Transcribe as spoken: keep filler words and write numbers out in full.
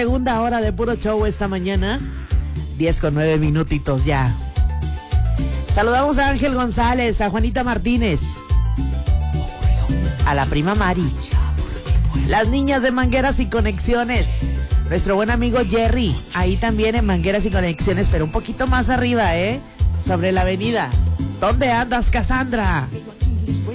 Segunda hora de puro show esta mañana. diez con nueve minutitos ya. Saludamos a Ángel González, a Juanita Martínez, a la prima Mari, las niñas de Mangueras y Conexiones, nuestro buen amigo Jerry, ahí también en Mangueras y Conexiones, pero un poquito más arriba, ¿eh? Sobre la avenida. ¿Dónde andas, Cassandra?